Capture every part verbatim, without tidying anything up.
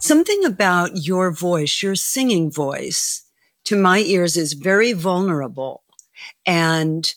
Something about your voice, your singing voice, to my ears is very vulnerable. And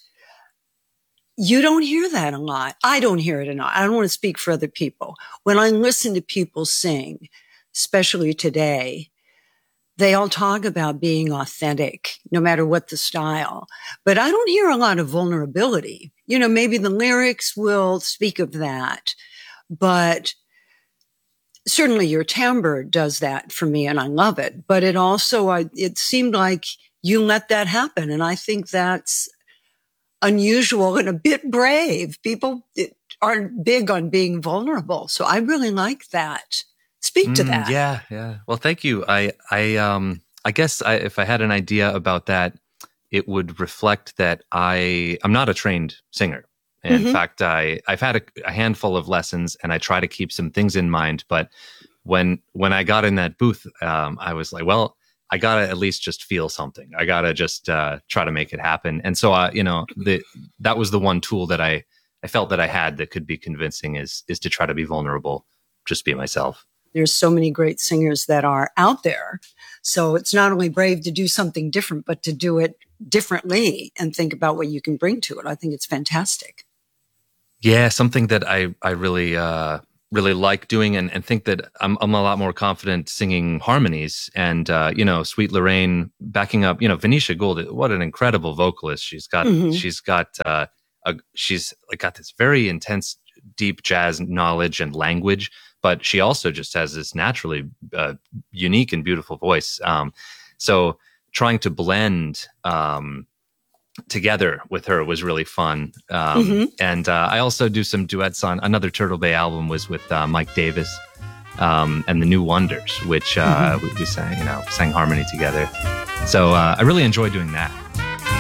you don't hear that a lot. I don't hear it enough. I don't want to speak for other people. When I listen to people sing, especially today, they all talk about being authentic, no matter what the style. But I don't hear a lot of vulnerability. You know, maybe the lyrics will speak of that, but certainly your timbre does that for me, and I love it. But it also, I, it seemed like you let that happen, and I think that's unusual and a bit brave. People aren't big on being vulnerable, so I really like that. Speak to Mm, that. yeah, yeah. Well, thank you. I, I, um, I guess I, if I had an idea about that, it would reflect that I, I'm not a trained singer. In Mm-hmm. fact, I, I've had a, a handful of lessons, and I try to keep some things in mind. But when, when I got in that booth, um, I was like, well, I gotta at least just feel something. I gotta just uh, try to make it happen. And so, uh, you know, the, that was the one tool that I, I felt that I had that could be convincing is, is to try to be vulnerable, just be myself. There's so many great singers that are out there. So it's not only brave to do something different, but to do it differently and think about what you can bring to it. I think it's fantastic. Yeah, something that I, I really, uh, really like doing, and, and think that I'm, I'm a lot more confident singing harmonies. And, uh, you know, Sweet Lorraine backing up, you know, Venetia Gould, what an incredible vocalist. She's got, mm-hmm. she's got, uh, a, she's like got this very intense, deep jazz knowledge and language, but she also just has this naturally uh, unique and beautiful voice. Um, so trying to blend um, together with her was really fun. Um, mm-hmm. And uh, I also do some duets on another Turtle Bay album was with uh, Mike Davis um, and the New Wonders, which uh, mm-hmm. we, we sang, you know, sang harmony together. So uh, I really enjoy doing that.